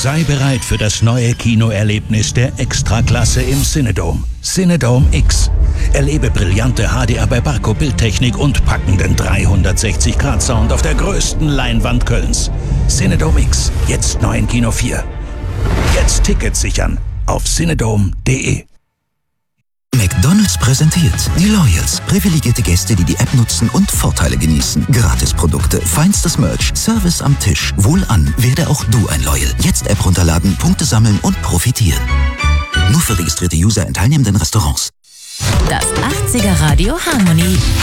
Sei bereit für das neue Kinoerlebnis der Extraklasse im Cinedome. Cinedome X. Erlebe brillante HDR bei Barco Bildtechnik und packenden 360-Grad-Sound auf der größten Leinwand Kölns. Cinedome X, jetzt neu in Kino 4. Jetzt Tickets sichern auf cinedome.de. McDonald's präsentiert die Loyals. Privilegierte Gäste, die die App nutzen und Vorteile genießen. Gratisprodukte, feinstes Merch, Service am Tisch. Wohlan, werde auch du ein Loyal. Jetzt App runterladen, Punkte sammeln und profitieren. Nur für registrierte User in teilnehmenden Restaurants. Das 80er Radio Harmony.